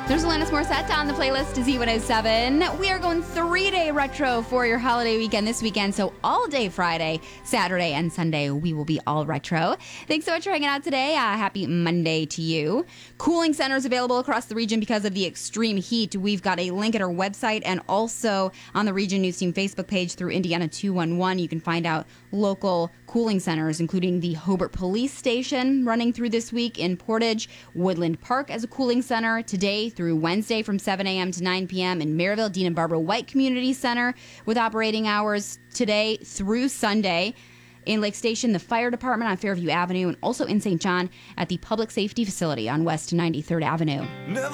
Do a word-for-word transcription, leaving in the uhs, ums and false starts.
There's Alanis Morissette on the playlist to Z one oh seven. We are going three-day retro for your holiday weekend this weekend, so all day Friday, Saturday, and Sunday, we will be all retro. Thanks so much for hanging out today. Uh, happy Monday to you. Cooling centers available across the region because of the extreme heat. We've got a link at our website and also on the Region News Team Facebook page through Indiana two one one. You can find out local cooling centers, including the Hobart Police Station running through this week in Portage, Woodland Park as a cooling center today through Wednesday from seven a.m. to nine p.m. in Maryville, Dean and Barbara White Community Center with operating hours today through Sunday. In Lake Station, the fire department on Fairview Avenue, and also in Saint John at the Public Safety Facility on West ninety-third Avenue. Never